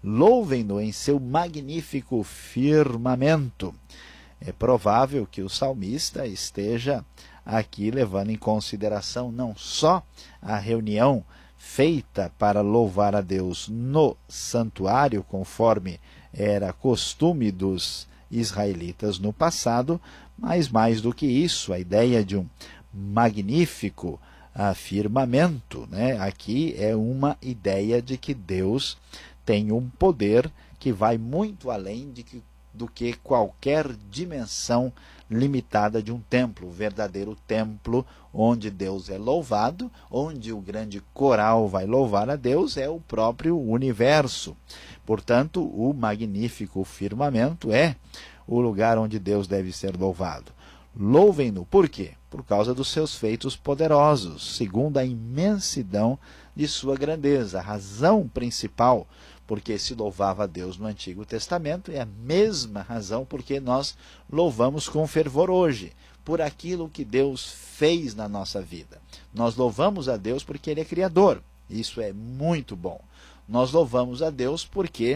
louvem-no em seu magnífico firmamento. É provável que o salmista esteja aqui levando em consideração não só a reunião feita para louvar a Deus no santuário, conforme era costume dos israelitas no passado, mas mais do que isso, a ideia de um magnífico firmamento, né? Aqui é uma ideia de que Deus tem um poder que vai muito além do que qualquer dimensão limitada de um templo, o verdadeiro templo onde Deus é louvado, onde o grande coral vai louvar a Deus, é o próprio universo. Portanto, o magnífico firmamento é o lugar onde Deus deve ser louvado. Louvem-no, por quê? Por causa dos seus feitos poderosos, segundo a imensidão de sua grandeza. A razão principal porque se louvava a Deus no Antigo Testamento é a mesma razão porque nós louvamos com fervor hoje, por aquilo que Deus fez na nossa vida. Nós louvamos a Deus porque Ele é Criador, isso é muito bom. Nós louvamos a Deus porque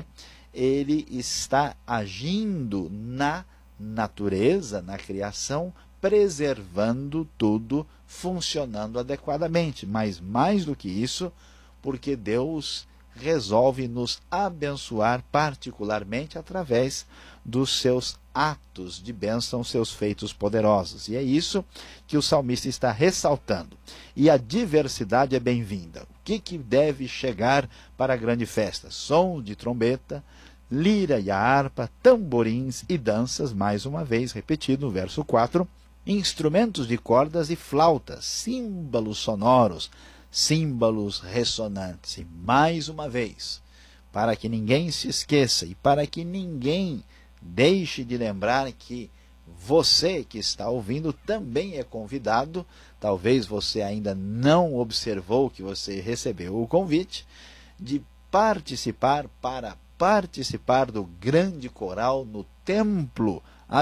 Ele está agindo na natureza, na criação, preservando tudo, funcionando adequadamente. Mas mais do que isso, porque Deus resolve nos abençoar particularmente através dos seus atos de bênção, seus feitos poderosos. E é isso que o salmista está ressaltando. E a diversidade é bem-vinda. O que deve chegar para a grande festa? Som de trombeta, lira e a harpa, tamborins e danças, mais uma vez repetido no verso 4, instrumentos de cordas e flautas, símbolos sonoros, símbolos ressonantes. E mais uma vez, para que ninguém se esqueça e para que ninguém deixe de lembrar que você que está ouvindo também é convidado, talvez você ainda não observou que você recebeu o convite, de participar do grande coral no templo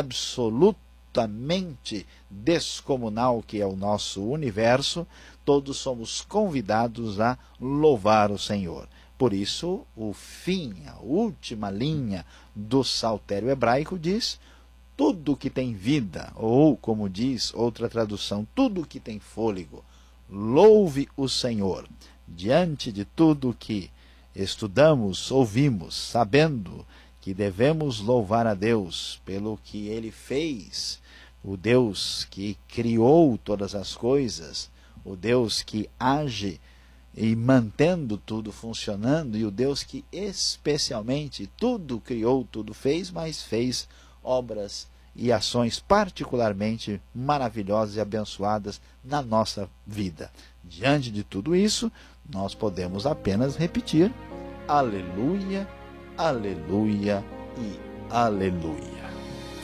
absolutamente descomunal que é o nosso universo. Todos somos convidados a louvar o Senhor. Por isso, o fim, a última linha do saltério hebraico diz: tudo que tem vida, ou como diz outra tradução, tudo que tem fôlego, louve o Senhor. Diante de tudo que estudamos, ouvimos, sabendo que devemos louvar a Deus pelo que Ele fez, o Deus que criou todas as coisas, o Deus que age e mantendo tudo funcionando, e o Deus que especialmente tudo criou, tudo fez, mas fez obras e ações particularmente maravilhosas e abençoadas na nossa vida. Diante de tudo isso, nós podemos apenas repetir: aleluia, aleluia e aleluia.